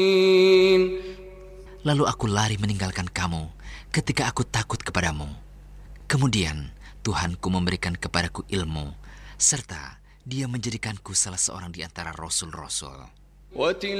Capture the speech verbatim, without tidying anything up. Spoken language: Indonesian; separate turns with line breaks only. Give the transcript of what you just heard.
Lalu aku lari meninggalkan kamu ketika aku takut kepadamu. Kemudian Tuhanku memberikan kepadaku ilmu, serta Dia menjadikanku salah seorang di antara rasul-rasul.